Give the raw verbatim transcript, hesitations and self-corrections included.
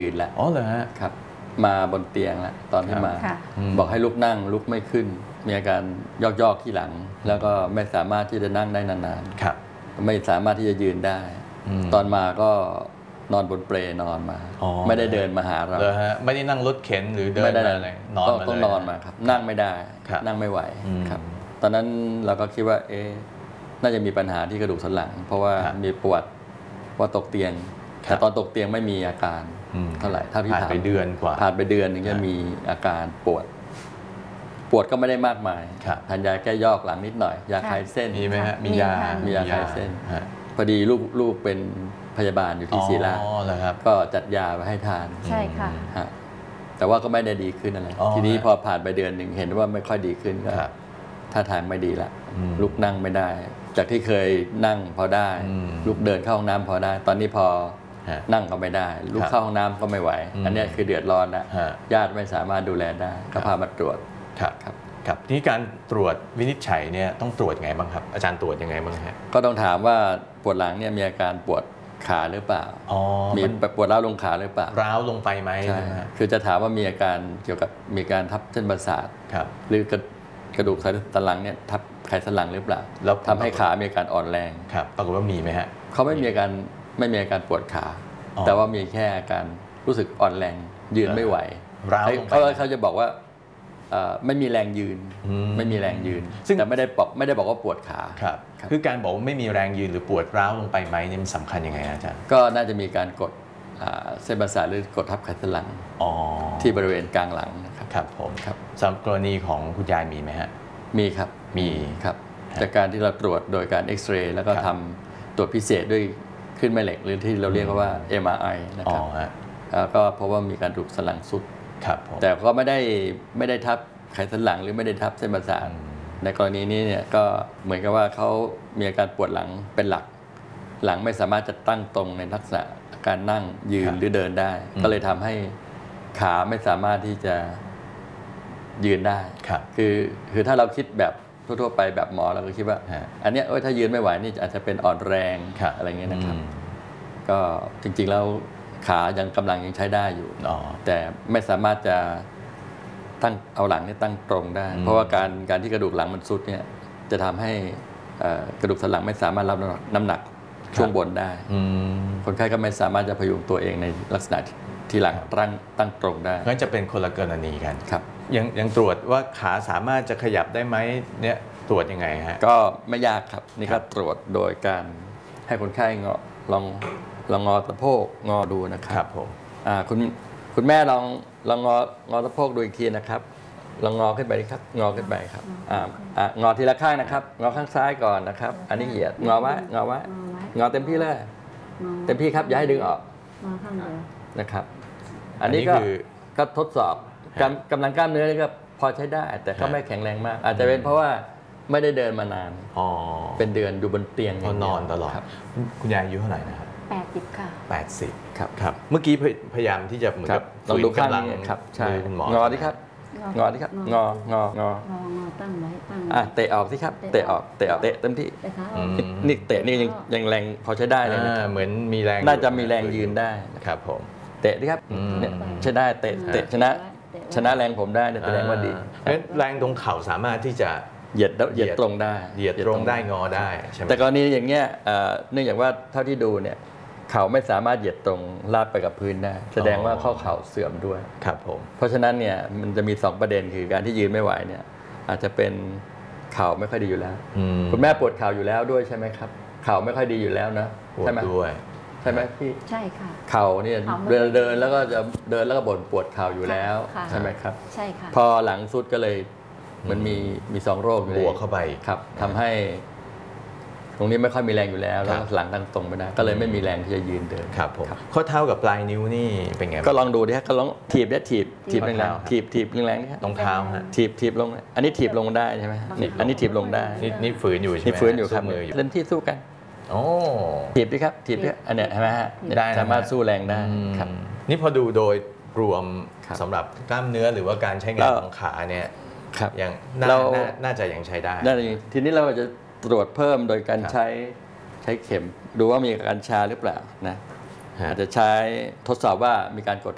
ยืนแล้วอ๋อเหรอฮะครับมาบนเตียงแล้วตอนที่มาบอกให้ลุกนั่งลุกไม่ขึ้นมีอาการยอกยอกที่หลังแล้วก็ไม่สามารถที่จะนั่งได้นานๆไม่สามารถที่จะยืนได้ตอนมาก็นอนบนเปลนอนมาไม่ได้เดินมาหาเราเลยฮะไม่ได้นั่งรถเข็นหรือเดินมาอะไรนอนต้องนอนมาครับนั่งไม่ได้นั่งไม่ไหวครับตอนนั้นเราก็คิดว่าเอ๊ะน่าจะมีปัญหาที่กระดูกสันหลังเพราะว่ามีปวดว่าตกเตียงแต่ตอนตกเตียงไม่มีอาการเท่าไหร่ถ้าพี่ผ่านไปเดือนกว่าผ่านไปเดือนนึงจะมีอาการปวดปวดก็ไม่ได้มากมายทานยาแก้ยอกหลังนิดหน่อยยาคลายเส้นมีไหมฮะมียามียาคลายเส้นพอดีลูกลูกเป็นพยาบาลอยู่ที่ศรีราชก็จัดยาไปให้ทานใช่ค่ะแต่ว่าก็ไม่ได้ดีขึ้นอะไรทีนี้พอผ่านไปเดือนหนึ่งเห็นว่าไม่ค่อยดีขึ้นก็ท่าทางไม่ดีละลุกนั่งไม่ได้จากที่เคยนั่งพอได้ลุกเดินเข้าห้องน้ำพอได้ตอนนี้พอนั่งก็ไม่ได้ลุกเข้าห้องน้ำก็ไม่ไหวอันนี้คือเดือดร้อนแล้วญาติไม่สามารถดูแลได้ก็พามาตรวจครับครับครับที่การตรวจวินิจฉัยเนี่ยต้องตรวจยังไงบ้างครับอาจารย์ตรวจยังไงบ้างฮะก็ต้องถามว่าปวดหลังเนี่ยมีอาการปวดขาหรือเปล่ามีปวดร้าวลงขาหรือเปล่าร้าวลงไปไหมใช่คือจะถามว่ามีอาการเกี่ยวกับมีการทับเส้นประสาทหรือกระดูกสันหลังเนี่ยทับไขสันหลังหรือเปล่าแล้วทำให้ขามีอาการอ่อนแรงครับปรากฏว่ามีไหมฮะเขาไม่มีอาการไม่มีอาการปวดขาแต่ว่ามีแค่อาการรู้สึกอ่อนแรงยืนไม่ไหวเขาเขาจะบอกว่าไม่มีแรงยืนไม่มีแรงยืนซึ่งแต่ไม่ได้บอกไม่ได้บอกว่าปวดขาครับคือการบอกว่าไม่มีแรงยืนหรือปวดร้าวลงไปไหมนี่มันสำคัญยังไงอาจารย์ก็น่าจะมีการกดเส้นประสาทหรือกดทับไขสันหลังที่บริเวณกลางหลังนะครับครับผมครับสำหรับกรณีของคุณยายมีไหมฮะมีครับมีครับจากการที่เราตรวจโดยการเอ็กซเรย์แล้วก็ทำตรวจพิเศษด้วยขึ้นแม่เหล็กหรือที่เราเรียกว่า เอ็ม อาร์ ไอ นะครับแล้วก็เพราะว่ามีการกระดูกสันหลังสุดแต่ก็ไม่ได้ไม่ได้ทับไขสันหลังหรือไม่ได้ทับเส้นประสาทในกรณีนี้เนี่ยก็เหมือนกับว่าเขามีอาการปวดหลังเป็นหลักหลังไม่สามารถจะตั้งตรงในลักษณะการนั่งยืนหรือเดินได้ก็เลยทำให้ขาไม่สามารถที่จะยืนได้คือคือถ้าเราคิดแบบทั่วๆไปแบบหมอเราก็คิดว่าอันนี้ถ้ายืนไม่ไหวนี่อาจจะเป็นอ่อนแรงอะไรเงี้ยนะครับก็จริงๆแล้วขายังกำลังยังใช้ได้อยู่แต่ไม่สามารถจะตั้งเอาหลังนี่ตั้งตรงได้เพราะว่าการการที่กระดูกหลังมันซุดเนี่ยจะทำให้กระดูกสันหลังไม่สามารถรับน้ำหนักช่วงบนได้คนไข้ก็ไม่สามารถจะพยุงตัวเองในลักษณะที่หลังตั้งตั้งตรงได้งั้นจะเป็นคนละกรณีกันครับยังยังตรวจว่าขาสามารถจะขยับได้ไหมเนี่ยตรวจยังไงฮะก็ไม่ยากครับนี่ก็ตรวจโดยการให้คนไข้งอลองลองงอสะโพกงอดูนะครับครับผมคุณคุณแม่ลองลองงองอสะโพกดูอีกทีนะครับลองงอขึ้นไปครับงอขึ้นไปครับอ่างอทีละข้างนะครับงอข้างซ้ายก่อนนะครับอันนี้เหยียดงอไว้งอไว้งอเต็มที่เลยเต็มที่ครับอย่าให้ดึงออกนะครับอันนี้ก็ก็ทดสอบกำลังกล้ามเนื้อนี่ก็พอใช้ได้แต่ก็ไม่แข็งแรงมากอาจจะเป็นเพราะว่าไม่ได้เดินมานานเป็นเดือนอยู่บนเตียงนอนตลอดคุณยายอายุเท่าไหร่นะครับแปดสิบค่ะแปดสิบครับครับเมื่อกี้พยายามที่จะเหมือนกับลองดูข้างนี้ครับใช่งอดิครับงอดิครับงององอตั้งไว้ตั้งอ่ะเตะออกสิครับเตะออกเตะออกเตะเต็มที่นี่เตะนี่ยังยังแรงพอใช้ได้เลยนะเหมือนมีแรงน่าจะมีแรงยืนได้ครับผมเตะดิครับใช้ได้เตะเตะชนะชนะแรงผมได้แสดงว่าดีแรงตรงเข่าสามารถที่จะเหยียดเหยียดตรงได้เหยียดตรงได้งอได้ใช่ไหมแต่กรณีอย่างเงี้ยเนื่องจากว่าเท่าที่ดูเนี่ยเข่าไม่สามารถเหยียดตรงลาดไปกับพื้นได้แสดงว่าข้อเข่าเสื่อมด้วยครับผมเพราะฉะนั้นเนี่ยมันจะมีสองประเด็นคือการที่ยืนไม่ไหวเนี่ยอาจจะเป็นเข่าไม่ค่อยดีอยู่แล้วคุณแม่ปวดเข่าอยู่แล้วด้วยใช่ไหมครับเข่าไม่ค่อยดีอยู่แล้วนะใช่ไหมด้วยใช่ไหมพี่ใช่ค่ะเข่าเนี่ยเดินเดินแล้วก็จะเดินแล้วก็บ่นปวดเข่าอยู่แล้วใช่ไหมครับใช่ค่ะพอหลังสุดก็เลยมันมีมีสองโรคอยู่บวกเข้าไปครับทำให้ตรงนี้ไม่ค่อยมีแรงอยู่แล้วแล้วหลังตั้งตรงไม่ได้ก็เลยไม่มีแรงที่จะยืนเดินครับผมข้อเท้ากับปลายนิ้วนี่เป็นไงก็ลองดูดิฮะก็ลองถีบได้ถีบถีบแรงๆถีบถีบแรงๆนี่ฮะตรงเท้าฮะถีบถีบลงอันนี้ถีบลงได้ใช่ไหมนี่อันนี้ถีบลงได้นี่นี่ฝืนอยู่ใช่ไหมนี่ฝืนอยู่ครับเล่นที่สู้กันโอ้ถีบดิครับถีบดิอันเนี้ยใช่ไหมฮะได้สามารถสู้แรงได้ครับนี่พอดูโดยรวมสำหรับกล้ามเนื้อหรือว่าการใช้งานของขาเนี่ยยังน่าจะยังใช้ได้ทีนี้เราจะตรวจเพิ่มโดยการใช้ใช้เข็มดูว่ามีอาการชาหรือเปล่านะอาจจะใช้ทดสอบว่ามีการกด